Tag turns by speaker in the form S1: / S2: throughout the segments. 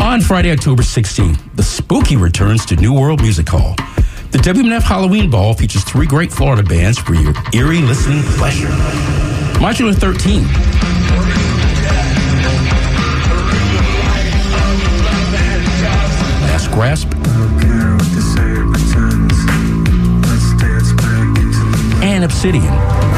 S1: On Friday, October 16th, the Spooky returns to New World Music Hall. The WMNF Halloween Ball features 3 great Florida bands for your eerie listening pleasure. Modular 13. Last Grasp. And Obsidian.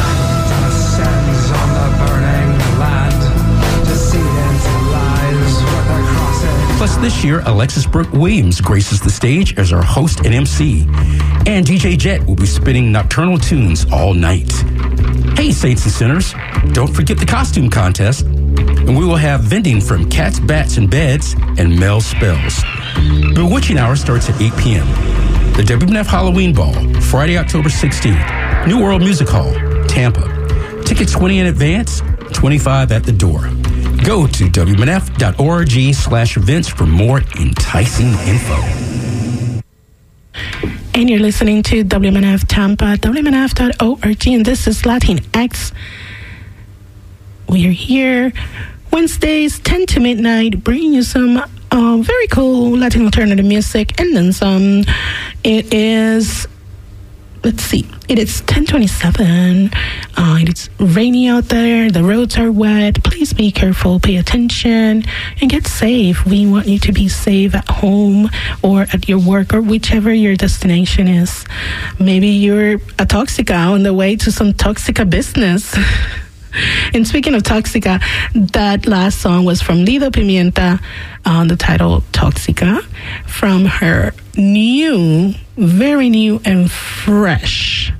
S1: Plus, this year, Alexis Brooke Williams graces the stage as our host and MC. And DJ Jet will be spinning nocturnal tunes all night. Hey, Saints and Sinners, don't forget the costume contest. And we will have vending from Cats, Bats, and Beds and Mel Spells. Bewitching Hour starts at 8 p.m. The WMNF Halloween Ball, Friday, October 16th. New World Music Hall, Tampa. Tickets $20 in advance, $25 at the door. Go to WMNF.org/events for more enticing info.
S2: And you're listening to WMNF Tampa, WMNF.org, and this is Latinx. We are here Wednesdays, 10 to midnight, bringing you some very cool Latin alternative music and then some. It is, let's see, it is 10:27. It's rainy out there. The roads are wet. Please be careful, pay attention, and get safe. We want you to be safe at home or at your work or whichever your destination is. Maybe you're a Toxica on the way to some Toxica business. And speaking of Toxica, that last song was from Lido Pimienta, the title Toxica, from her new, very new and fresh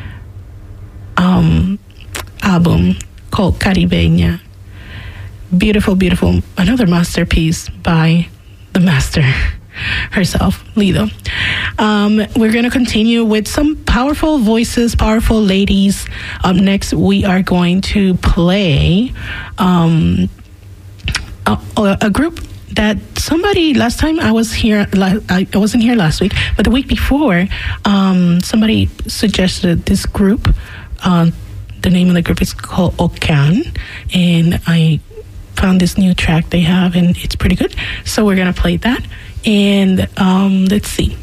S2: album called Caribeña. Beautiful, beautiful. Another masterpiece by the master herself, Lido. We're going to continue with some powerful voices, powerful ladies. Up next, we are going to play a group that somebody, last time I was here, I wasn't here last week, but the week before, somebody suggested this group. The name of the group is called Ocan, and I found this new track they have, and it's pretty good. So we're going to play that. And let's see.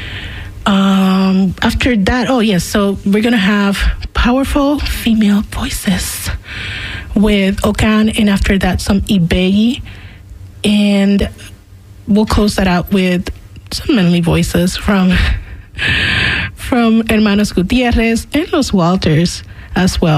S2: After that, so we're going to have powerful female voices with Ocan, and after that, some Ibegi. And we'll close that out with some manly voices from Hermanos Gutierrez and Los Walters as well.